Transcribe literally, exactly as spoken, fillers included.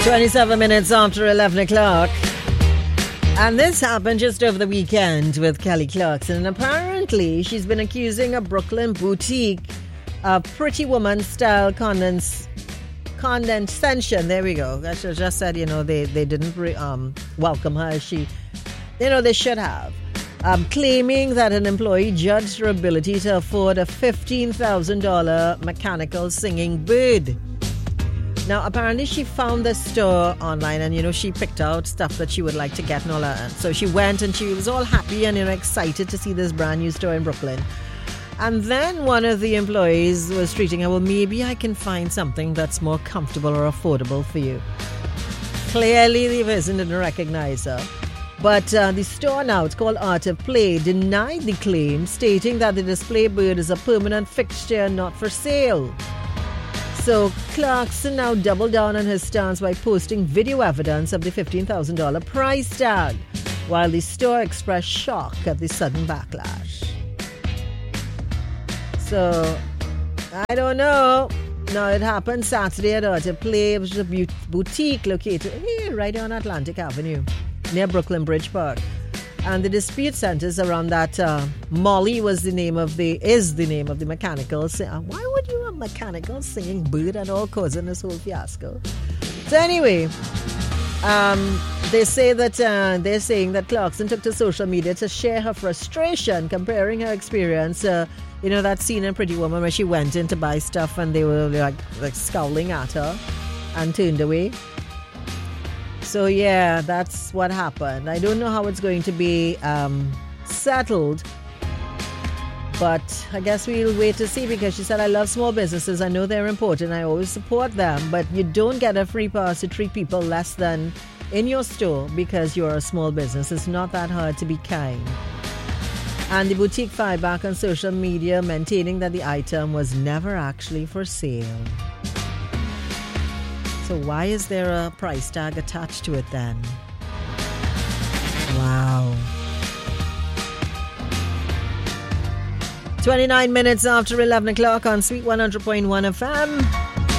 twenty-seven minutes after eleven o'clock. And this happened just over the weekend with Kelly Clarkson. And apparently, she's been accusing a Brooklyn boutique of Pretty Woman style condens- condescension. There we go. I should have just said, you know, they, they didn't re- um, welcome her as she, you know, they should have. Um, claiming that an employee judged her ability to afford a fifteen thousand dollars mechanical singing bird. Now, apparently she found this store online and, you know, she picked out stuff that she would like to get and all that. So she went and she was all happy and, you know, excited to see this brand new store in Brooklyn. And then one of the employees was treating her, well, maybe I can find something that's more comfortable or affordable for you. Clearly, the person didn't recognize her. But uh, the store now, it's called Art of Play, denied the claim, stating that the display bird is a permanent fixture, not for sale. So Clarkson now doubled down on his stance by posting video evidence of the fifteen thousand dollars price tag, while the store expressed shock at the sudden backlash. So, I don't know. Now, it happened Saturday at Art of Play. It was a boutique located here, right on Atlantic Avenue, near Brooklyn Bridge Park. And the dispute centers around that. Uh, Molly was the name of the is the name of the mechanical singer. Why would you have mechanical singing bird at all causing this whole fiasco? So anyway, um, they say that uh, they're saying that Clarkson took to social media to share her frustration, comparing her experience. Uh, you know that scene in Pretty Woman where she went in to buy stuff and they were like like scowling at her and turned away. So, yeah, that's what happened. I don't know how it's going to be um, settled, but I guess we'll wait to see, because she said, I love small businesses. I know they're important. I always support them, but you don't get a free pass to treat people less than in your store because you're a small business. It's not that hard to be kind. And the boutique fired back on social media, maintaining that the item was never actually for sale. So why is there a price tag attached to it then? Wow. twenty-nine minutes after eleven o'clock on Sweet one hundred point one F M.